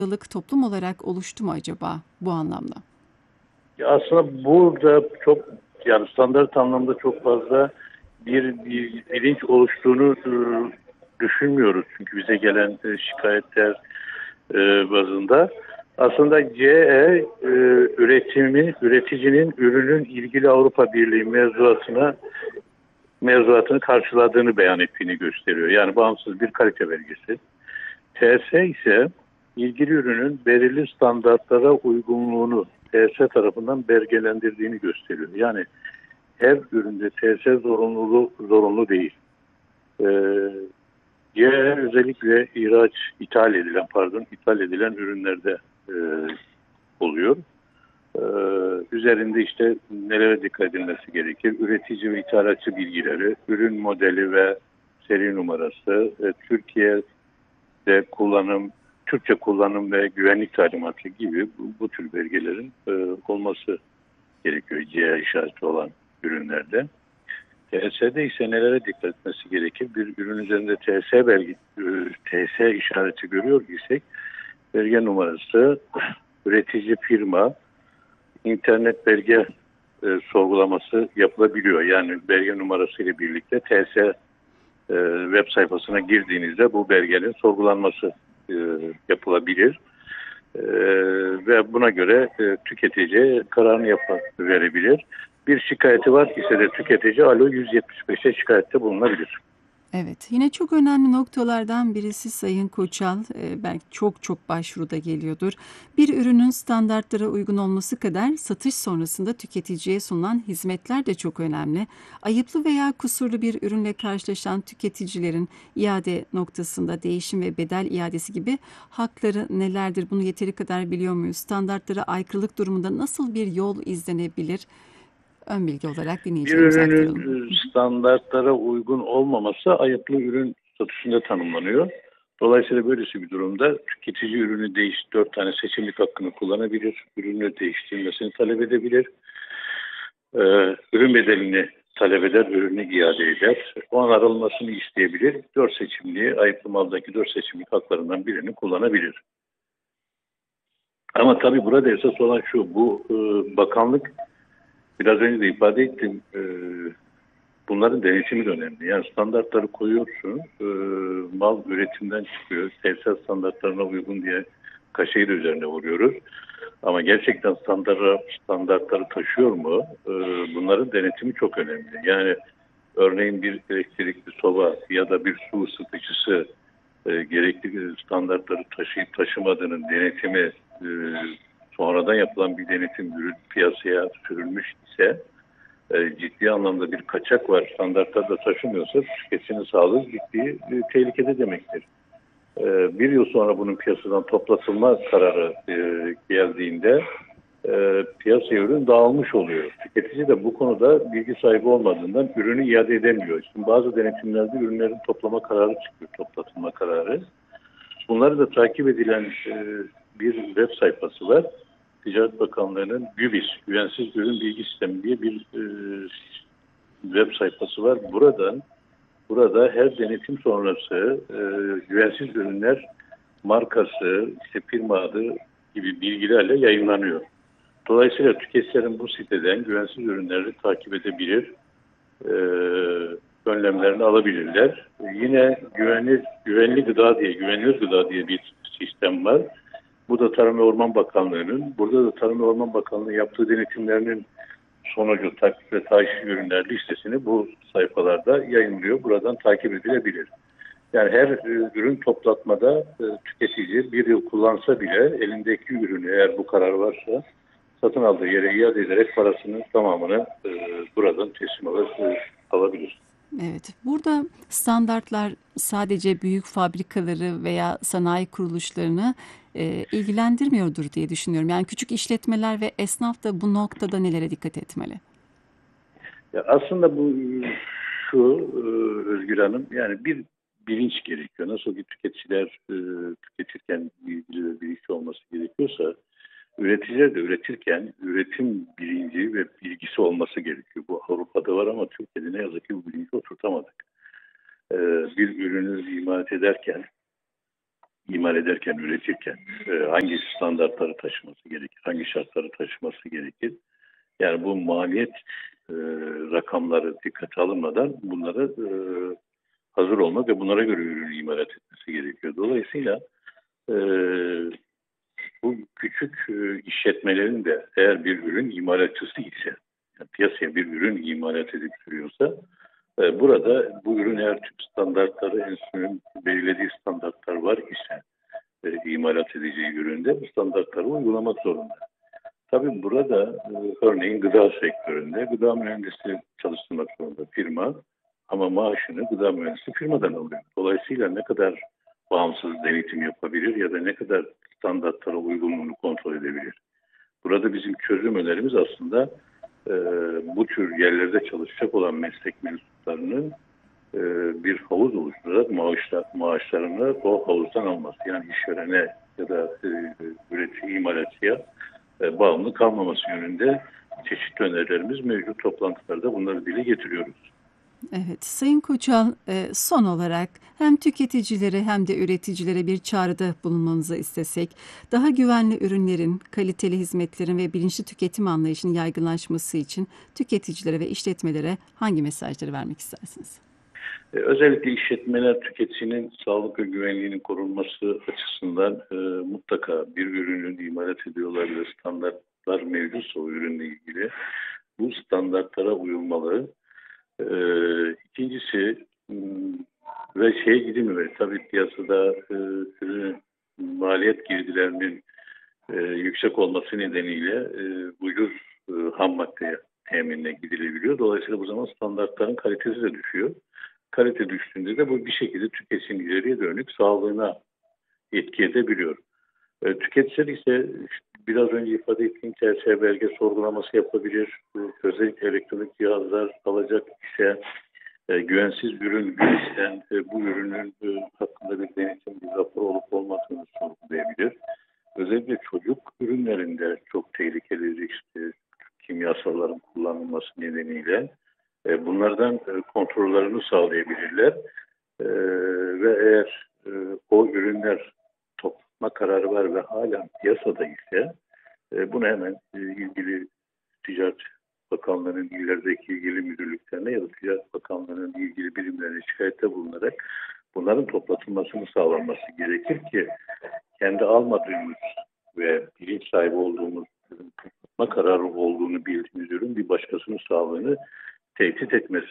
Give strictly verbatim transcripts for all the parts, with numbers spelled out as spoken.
toplum olarak oluştu mu acaba bu anlamda? Ya aslında burada çok yani standart anlamda çok fazla bir, bir bilinç oluştuğunu e, düşünmüyoruz. Çünkü bize gelen e, şikayetler e, bazında. Aslında C E e, üretimi, üreticinin ürünün ilgili Avrupa Birliği mevzuatına mevzuatını karşıladığını beyan ettiğini gösteriyor. Yani bağımsız bir kalite belgesi. T S ise ilgili ürünün belirli standartlara uygunluğunu T S tarafından belgelendirdiğini gösteriyor. Yani her üründe T S zorunluluğu zorunlu değil. Ee, C E özellikle ihraç, ithal edilen, pardon, ithal edilen ürünlerde e, oluyor. Ee, üzerinde işte nelere dikkat edilmesi gerekir? Üretici ve ithalatçı bilgileri, ürün modeli ve seri numarası, e, Türkiye'de kullanım, Türkçe kullanım ve güvenlik talimatı gibi bu, bu tür belgelerin e, olması gerekiyor C E işareti olan ürünlerde. T S'de ise nelere dikkat etmesi gerekir? Bir ürün üzerinde T S belge, e, T S işareti görüyor isek belge numarası, üretici firma, internet belge e, sorgulaması yapılabiliyor. Yani belge numarası ile birlikte T S e, web sayfasına girdiğinizde bu belgenin sorgulanması e, yapılabilir. E, ve buna göre e, tüketici kararını yapar, verebilir. Bir şikayeti var ise de tüketici Alo yüz yetmiş beşe şikayette bulunabilir. Evet, yine çok önemli noktalardan birisi Sayın Koçal, e, belki çok çok başvuruda geliyordur. Bir ürünün standartlara uygun olması kadar satış sonrasında tüketiciye sunulan hizmetler de çok önemli. Ayıplı veya kusurlu bir ürünle karşılaşan tüketicilerin iade noktasında değişim ve bedel iadesi gibi hakları nelerdir? Bunu yeteri kadar biliyor muyuz? Standartlara aykırılık durumunda nasıl bir yol izlenebilir? Ön bilgi olarak Bir dinleyicilerimize aktaralım. ürünün standartlara uygun olmaması ayıplı ürün statüsünde tanımlanıyor. Dolayısıyla böylesi bir durumda tüketici ürünü değiş dört tane seçimlik hakkını kullanabilir, ürünü değiştirilmesini talep edebilir, ee, ürün bedelini talep eder, ürünü iade eder, onarılmasını isteyebilir, dört seçimliği ayıplı maldaki dört seçimlik haklarından birini kullanabilir. Ama tabii burada esas olan şu, bu e, bakanlık biraz önce de ifade ettim. E, bunların denetimi de önemli. Yani standartları koyuyorsun, e, mal üretimden çıkıyor, tesisat standartlarına uygun diye kaşeyi de üzerine vuruyoruz. Ama gerçekten standartları, standartları taşıyor mu? E, bunların denetimi çok önemli. Yani örneğin bir elektrikli soba ya da bir su ısıtıcısı e, gerekli standartları taşıyıp taşımadığının denetimi e, sonradan yapılan bir denetim ürün piyasaya sürülmüş ise e, ciddi anlamda bir kaçak var, standartlar da taşımıyorsa tüketicinin sağlığı ciddi e, tehlikede demektir. E, bir yıl sonra bunun piyasadan toplatılma kararı e, geldiğinde e, piyasaya ürün dağılmış oluyor. Tüketici de bu konuda bilgi sahibi olmadığından ürünü iade edemiyor. Şimdi bazı denetimlerde ürünlerin toplama kararı çıkıyor, toplatılma kararı. Bunları da takip edilen e, bir web sayfası var. Ticaret Bakanlığı'nın GÜBİS, Güvensiz Ürün Bilgi Sistemi diye bir e, web sayfası var. Buradan burada her denetim sonrası e, güvensiz ürünler markası, işte firma adı gibi bilgilerle yayınlanıyor. Dolayısıyla tüketicilerin bu siteden güvensiz ürünleri takip edebilir, e, önlemlerini alabilirler. Yine güvenli, güvenli gıda diye, güvenilir gıda diye bir sistem var. Bu da Tarım ve Orman Bakanlığı'nın, burada da Tarım ve Orman Bakanlığı yaptığı denetimlerinin sonucu takip ve taşi ürünler listesini bu sayfalarda yayınlıyor. Buradan takip edilebilir. Yani her e, ürün toplatmada e, tüketici bir yıl kullansa bile elindeki ürünü eğer bu karar varsa satın aldığı yere iade ederek parasının tamamını e, buradan teslim alır, e, alabilir. Evet, burada standartlar sadece büyük fabrikaları veya sanayi kuruluşlarını e, ilgilendirmiyordur diye düşünüyorum. Yani küçük işletmeler ve esnaf da bu noktada nelere dikkat etmeli? Ya aslında bu şu e, Özgür Hanım, yani bir bilinç gerekiyor. Nasıl ki tüketiciler e, tüketirken bilgili ve bilinçli olması gerekiyorsa üreticiler de üretirken üretim bilinci ve bilgisi olması gerekiyor. Bu Avrupa'da var ama Türkiye'de ne yazık ki bu bilinci oturtamadık. E, bir ürünü imalat ederken imal ederken, üretirken e, hangi standartları taşıması gerekir, hangi şartları taşıması gerekir. Yani bu maliyet e, rakamları dikkate alınmadan bunları e, hazır olmak ve bunlara göre ürünü imalat etmesi gerekiyor. Dolayısıyla e, bu küçük e, işletmelerin de eğer bir ürün imalatçısı ise, yani piyasaya bir ürün imalat edip sürüyorsa, e, burada bu ürün eğer tüm standartları, enstitünün belirlediği standartlar var ise e, imalat edeceği üründe bu standartları uygulamak zorunda. Tabii burada e, örneğin gıda sektöründe gıda mühendisi çalıştırmak zorunda firma ama maaşını gıda mühendisi firmadan alıyor. Dolayısıyla ne kadar bağımsız denetim yapabilir ya da ne kadar standartlara uygunluğunu kontrol edebilir. Burada bizim çözüm önerimiz aslında e, bu tür yerlerde çalışacak olan meslek mensuplarının e, bir havuz oluşturarak maaşlar, maaşlarını o havuzdan alması. Yani işverene ya da e, üretici imalatçıya e, bağımlı kalmaması yönünde çeşitli önerilerimiz mevcut toplantılarda bunları dile getiriyoruz. Evet, Sayın Koçal, e, son olarak hem tüketicilere hem de üreticilere bir çağrıda bulunmanızı istesek, daha güvenli ürünlerin, kaliteli hizmetlerin ve bilinçli tüketim anlayışının yaygınlaşması için tüketicilere ve işletmelere hangi mesajları vermek istersiniz? E, özellikle işletmeler tüketicinin sağlık ve güvenliğinin korunması açısından e, mutlaka bir ürünün imalat ediyorlar ve standartlar mevcutsa o ürünle ilgili bu standartlara uyulmalı. Ee, ikincisi ve şeye gidilmemeli. Tabii piyasada e, ürün maliyet girdilerinin e, yüksek olması nedeniyle e, ucuz e, ham maddeye teminine gidilebiliyor. Dolayısıyla bu zaman standartların kalitesi de düşüyor. Kalite düştüğünde de bu bir şekilde tüketicinin ileriye dönük sağlığına etki edebiliyor. E, tüketiciler ise işte biraz önce ifade ettiğim T S belge sorgulaması yapabilir. E, özellikle elektronik cihazlar alacak ise e, güvensiz ürün üreten e, bu ürünün e, hakkında bir denetim, bir rapor olup olmadığını sorgulayabilir. Özellikle çocuk ürünlerinde çok tehlikeli işte kimyasalların kullanılması nedeniyle e, bunlardan e, kontrollerini sağlayabilirler. E, ve eğer e, o ürünler toplama kararı var ve hala piyasada ise e, bunu hemen e, ilgili Ticaret Bakanlığı'nın illerdeki ilgili müdürlüklerine ya da Ticaret Bakanlığı'nın ilgili birimlerine şikayette bulunarak bunların toplatılmasını sağlanması gerekir ki kendi almadığımız ve bilinç sahibi olduğumuz ürün toplatma kararı olduğunu bildiğimiz ürün bir başkasının sağlığını tehdit etmesin.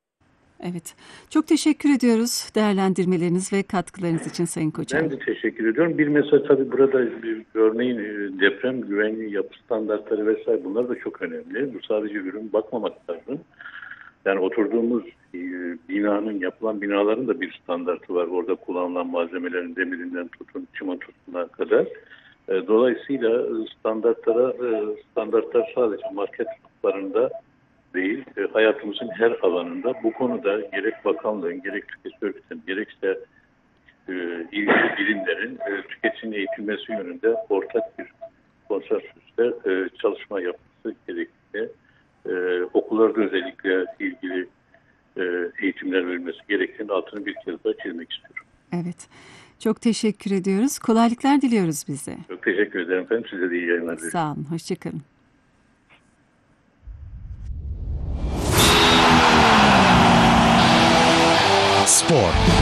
Evet. Çok teşekkür ediyoruz değerlendirmeleriniz ve katkılarınız için Sayın Koçal. Ben de teşekkür ediyorum. Bir mesaj tabii burada bir, örneğin deprem güvenliği, yapı standartları vesaire bunlar da çok önemli. Bu sadece ürün bakmamak lazım. Yani oturduğumuz e, binanın, yapılan binaların da bir standartı var. Orada kullanılan malzemelerin demirinden tutun, çimentosuna kadar. E, dolayısıyla standartlara, e, standartlar sadece market raflarında değil, e, hayatımızın her alanında bu konuda gerek bakanlığın, gerek tüketici örgütlerinin, gerekse e, ilgili bilimlerin e, tüketicinin eğitilmesi yönünde ortak bir konsensüste e, çalışma yapması gerektiğini, e, okullarda özellikle ilgili e, eğitimler verilmesi gerektiğini altını bir kez daha çizmek istiyorum. Evet. Çok teşekkür ediyoruz. Kolaylıklar diliyoruz bize. Çok teşekkür ederim efendim. Size de iyi yayınlar diliyorum. Sağ olun. Hoşçakalın. Spor.